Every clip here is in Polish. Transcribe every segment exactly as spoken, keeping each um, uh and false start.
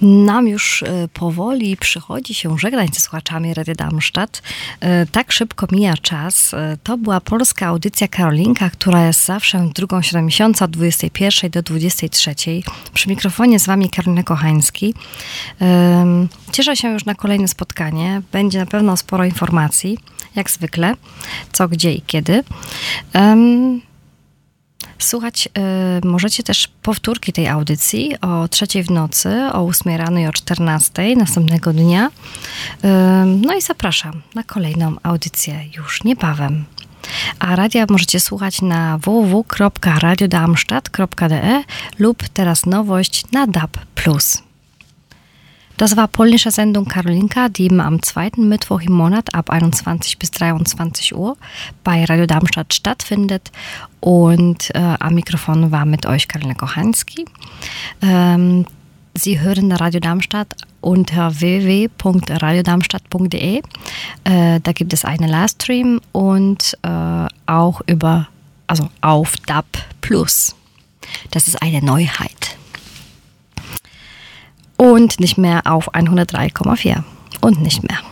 Nam już e, powoli przychodzi się żegnać ze słuchaczami Radia Darmstadt. E, tak szybko mija czas. E, to była polska audycja Karolinka, która jest zawsze w drugą środę miesiąca od dwudziestej pierwszej do dwudziestej trzeciej. Przy mikrofonie z wami Karolina Kochański. E, cieszę się już na kolejne spotkanie. Będzie na pewno sporo informacji, jak zwykle, co, gdzie i kiedy. E, Słuchać y, możecie też powtórki tej audycji o trzeciej w nocy, o ósmej rano i o czternastej następnego dnia. Y, no i zapraszam na kolejną audycję już niebawem. A radia możecie słuchać na w w w kropka radio darmstadt kropka d e lub teraz nowość na D A B plus. Das war polnische Sendung Karolinka, die immer am zweiten Mittwoch im Monat ab einundzwanzig bis dreiundzwanzig Uhr bei Radio Darmstadt stattfindet. Und äh, am Mikrofon war mit euch Karolina Kochański. Ähm, Sie hören Radio Darmstadt unter w w w punkt radio darmstadt punkt d e. Äh, da gibt es einen Livestream und äh, auch über, also auf D A B plus. Das ist eine Neuheit. Und nicht mehr auf hundertdrei Komma vier. Und nicht mehr.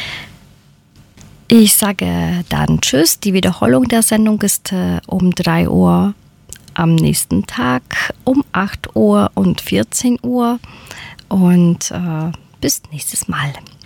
Ich sage dann Tschüss. Die Wiederholung der Sendung ist äh, um drei Uhr am nächsten Tag, um acht Uhr und vierzehn Uhr. Und äh, bis nächstes Mal.